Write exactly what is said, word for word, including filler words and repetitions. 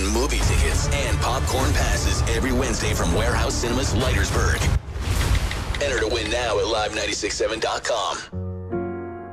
movie tickets and popcorn passes every Wednesday from Warehouse Cinemas, Leitersburg. Enter to win now at live nine six seven dot com.